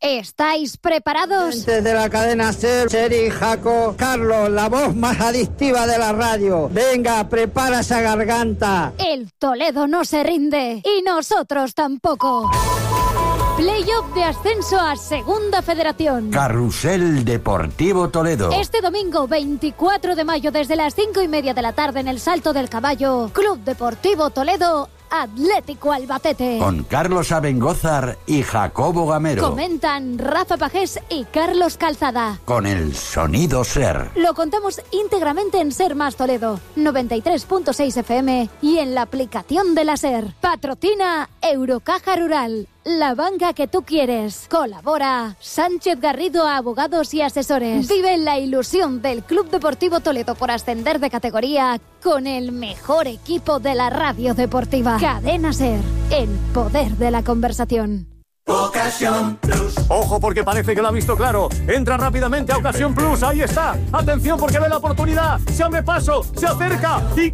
¿Estáis preparados? Desde la cadena SER, Seri, Jaco, Carlos, la voz más adictiva de la radio. Venga, prepara esa garganta. El Toledo no se rinde y nosotros tampoco. Playoff de ascenso a Segunda Federación. Carrusel Deportivo Toledo. Este domingo 24 de mayo desde las 5:30 de la tarde en el Salto del Caballo, Club Deportivo Toledo, Atlético Albacete. Con Carlos Abengózar y Jacobo Gamero. Comentan Rafa Pajés y Carlos Calzada. Con el sonido SER. Lo contamos íntegramente en SER Más Toledo, 93.6 FM y en la aplicación de la SER. Patrocina Eurocaja Rural, la banca que tú quieres. Colabora Sánchez Garrido Abogados y Asesores. Vive la ilusión del Club Deportivo Toledo por ascender de categoría con el mejor equipo de la radio deportiva. Cadena SER, el poder de la conversación. Ocasión Plus. Ojo, porque parece que lo ha visto claro. Entra rápidamente a Ocasión Plus. Ahí está. Atención, porque ve la oportunidad. Se abre paso, se acerca y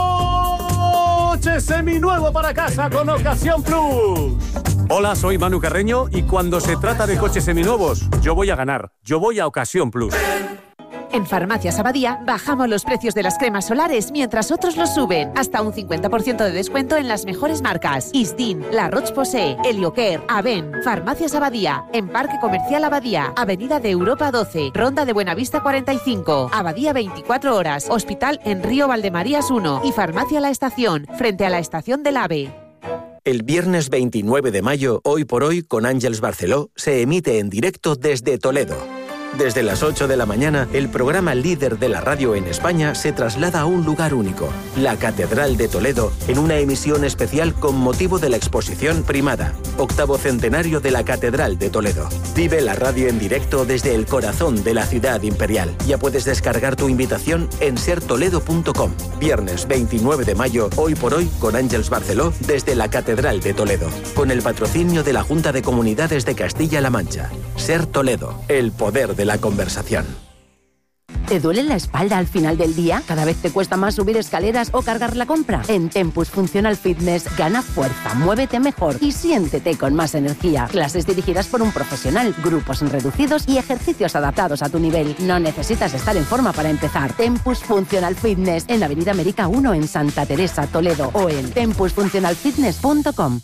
coche seminuevo para casa con Ocasión Plus. Hola, soy Manu Carreño y cuando se trata de coches seminuevos, yo voy a ganar. Yo voy a Ocasión Plus. En Farmacias Abadía bajamos los precios de las cremas solares mientras otros los suben. Hasta un 50% de descuento en las mejores marcas. Isdin, La Roche-Posay, Heliocare, Aven. Farmacias Abadía, en Parque Comercial Abadía, Avenida de Europa 12, Ronda de Buenavista 45, Abadía 24 horas, Hospital en Río Valdemarías 1 y Farmacia La Estación, frente a la Estación del AVE. El viernes 29 de mayo, Hoy por Hoy, con Àngels Barceló, se emite en directo desde Toledo. Desde las 8 de la mañana, el programa líder de la radio en España se traslada a un lugar único, la Catedral de Toledo, en una emisión especial con motivo de la exposición Primada, 8º centenario de la Catedral de Toledo. Vive la radio en directo desde el corazón de la ciudad imperial. Ya puedes descargar tu invitación en sertoledo.com. Viernes 29 de mayo, Hoy por Hoy, con Àngels Barceló, desde la Catedral de Toledo, con el patrocinio de la Junta de Comunidades de Castilla-La Mancha. Ser Toledo, el poder de la conversación. ¿Te duele la espalda al final del día? ¿Cada vez te cuesta más subir escaleras o cargar la compra? En Tempus Functional Fitness gana fuerza, muévete mejor y siéntete con más energía. Clases dirigidas por un profesional, grupos reducidos y ejercicios adaptados a tu nivel. No necesitas estar en forma para empezar. Tempus Functional Fitness en Avenida América 1 en Santa Teresa, Toledo o en tempusfuncionalfitness.com.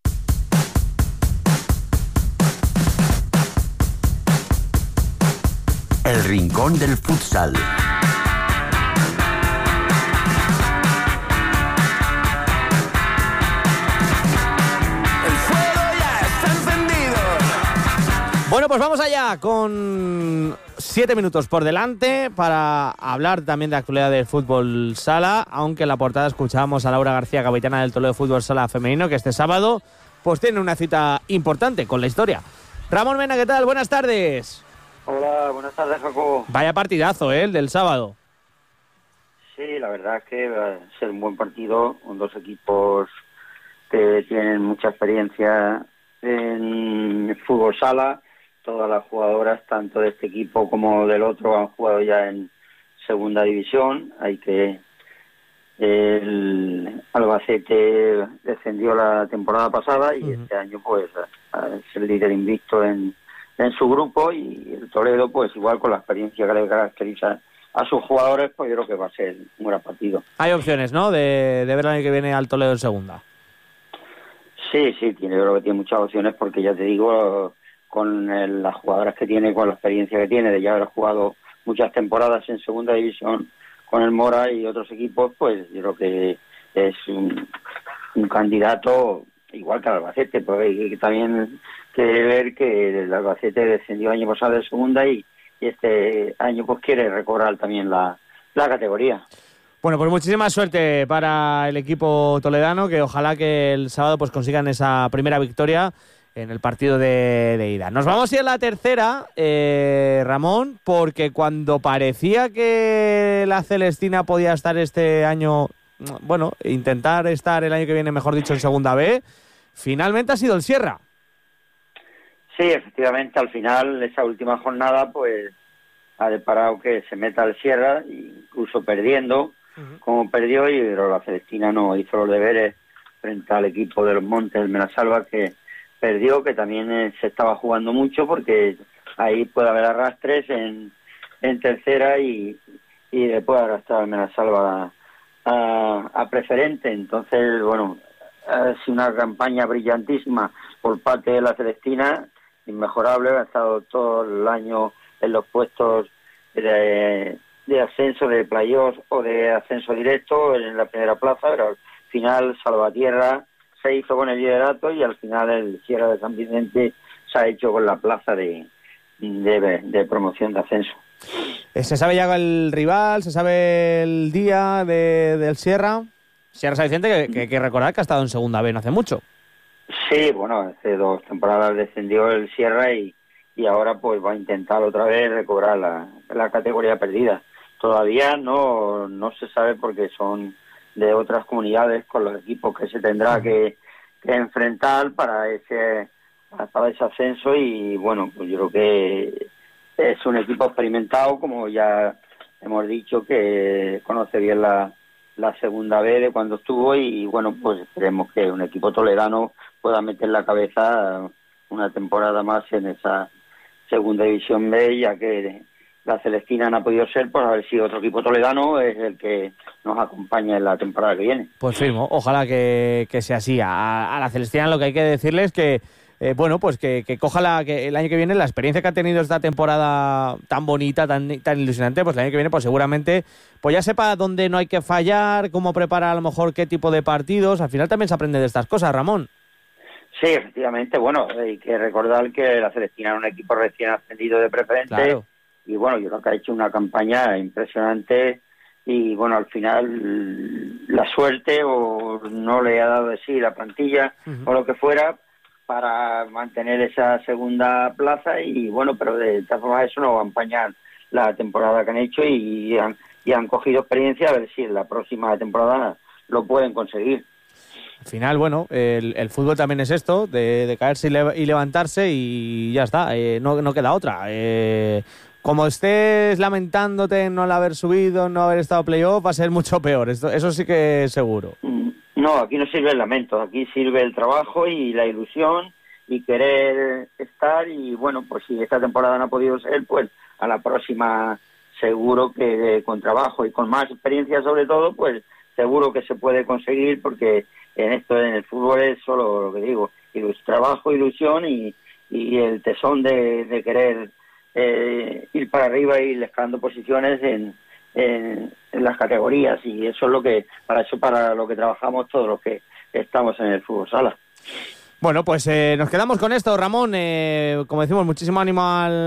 El rincón del futsal. Bueno, pues vamos allá con 7 minutos por delante para hablar también de actualidad del fútbol sala, aunque en la portada escuchábamos a Laura García, capitana del Toledo Fútbol Sala femenino, que este sábado pues tiene una cita importante con la historia. Ramón Mena, ¿qué tal? Buenas tardes. Hola, buenas tardes, Jacobo. Vaya partidazo, el del sábado. Sí, la verdad es que va a ser un buen partido con dos equipos que tienen mucha experiencia en fútbol sala. Todas las jugadoras, tanto de este equipo como del otro, han jugado ya en segunda división. Hay que el Albacete descendió la temporada pasada y este año pues es el líder invicto en su grupo, y el Toledo pues igual, con la experiencia que le caracteriza a sus jugadores, pues yo creo que va a ser un gran partido. Hay opciones, ¿no?, de ver el año que viene al Toledo en segunda. Sí, yo creo que tiene muchas opciones, porque ya te digo, con las jugadoras que tiene, con la experiencia que tiene de ya haber jugado muchas temporadas en segunda división con el Mora y otros equipos, pues yo creo que es un candidato igual que el Albacete, porque hay que también que ver que el Albacete descendió el año pasado de segunda y este año pues quiere recobrar también la categoría. Bueno, pues muchísima suerte para el equipo toledano, que ojalá que el sábado pues consigan esa primera victoria en el partido de ida. Nos vamos a ir a la tercera, Ramón, porque cuando parecía que la Celestina podía estar este año, bueno, intentar estar el año que viene, mejor dicho, en segunda B, finalmente ha sido el Sierra. Sí, efectivamente, al final, esa última jornada, pues ha deparado que se meta el Sierra, incluso perdiendo, como perdió, pero la Celestina no hizo los deberes frente al equipo de los Montes del Menasalva, que perdió, que también se estaba jugando mucho, porque ahí puede haber arrastres en tercera y después arrastrar a Menasalva a preferente. Entonces, bueno, ha sido una campaña brillantísima por parte de la Celestina, inmejorable, ha estado todo el año en los puestos de ascenso, de playoffs o de ascenso directo en la primera plaza, pero al final Salvatierra se hizo con el liderato y al final el Sierra de San Vicente se ha hecho con la plaza de promoción de ascenso. ¿Se sabe ya el rival? ¿Se sabe el día del Sierra? Sierra San Vicente, que hay que recordar que ha estado en segunda B no hace mucho. Sí, bueno, hace 2 temporadas descendió el Sierra y ahora pues va a intentar otra vez recobrar la categoría perdida. Todavía no se sabe porque son de otras comunidades con los equipos que se tendrá que enfrentar para ese ascenso, y bueno, pues yo creo que es un equipo experimentado, como ya hemos dicho, que conoce bien la segunda B de cuando estuvo, y bueno, pues esperemos que un equipo toledano pueda meter la cabeza una temporada más en esa segunda división B, ya que la Celestina no ha podido ser, por haber sido otro equipo toledano, es el que nos acompaña en la temporada que viene. Pues firmo, ojalá que sea así. A la Celestina lo que hay que decirles es que bueno, pues que coja que el año que viene la experiencia que ha tenido esta temporada tan bonita, tan ilusionante, pues el año que viene pues seguramente pues ya sepa dónde no hay que fallar, cómo preparar a lo mejor qué tipo de partidos. Al final también se aprende de estas cosas, Ramón. Sí, efectivamente, bueno, hay que recordar que la Celestina es un equipo recién ascendido de preferente. Claro. Y bueno, yo creo que ha hecho una campaña impresionante y bueno, al final la suerte o no le ha dado de sí la plantilla o lo que fuera para mantener esa segunda plaza, y bueno, pero de todas formas eso no va a empañar la temporada que han hecho y han cogido experiencia, a ver si en la próxima temporada lo pueden conseguir. Al final, bueno, el fútbol también es esto, de caerse y levantarse y ya está, no queda otra. Como estés lamentándote en no haber subido, no haber estado playoff, va a ser mucho peor. Eso sí que es seguro. No, aquí no sirve el lamento, aquí sirve el trabajo y la ilusión y querer estar, y bueno, pues si esta temporada no ha podido ser, pues a la próxima seguro que con trabajo y con más experiencia sobre todo, pues seguro que se puede conseguir, porque en el fútbol es solo lo que digo, trabajo, ilusión y el tesón de querer ir para arriba y ir escalando posiciones en las categorías, y eso es para lo que trabajamos todos los que estamos en el fútbol sala. Bueno, pues nos quedamos con esto, Ramón. Como decimos, muchísimo ánimo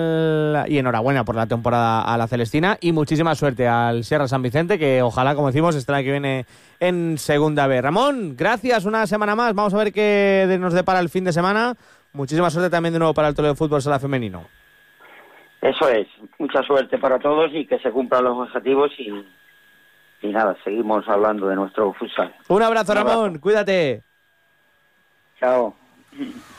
y enhorabuena por la temporada a la Celestina, y muchísima suerte al Sierra San Vicente, que ojalá, como decimos, estará que viene en segunda B. Ramón, gracias una semana más. Vamos a ver qué nos depara el fin de semana. Muchísima suerte también de nuevo para el Toledo Fútbol Sala Femenino. Eso es, mucha suerte para todos y que se cumplan los objetivos, y nada, seguimos hablando de nuestro futsal. Un abrazo, Ramón, cuídate. Chao.